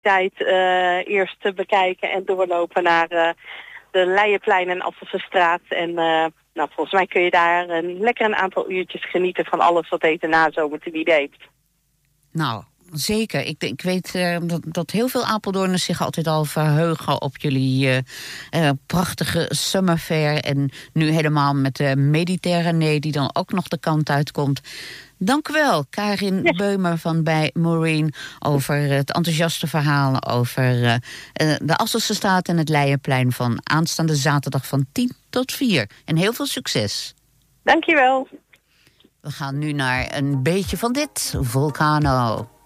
tijd eerst te bekijken en doorlopen naar de Leijenplein en Affelsenstraat. En volgens mij kun je daar lekker een aantal uurtjes genieten van alles wat deze nazomer te bieden heeft. Nou, zeker. Ik weet dat heel veel Apeldoorners zich altijd al verheugen op jullie prachtige summerfair. En nu helemaal met de Mediterranee die dan ook nog de kant uitkomt. Dank u wel, Karin Beumer van bij Marine, over het enthousiaste verhaal over de Affelsenstraat en het Leijenplein van aanstaande zaterdag van 10 tot 4. En heel veel succes. Dank je wel. We gaan nu naar een beetje van dit, Volcano.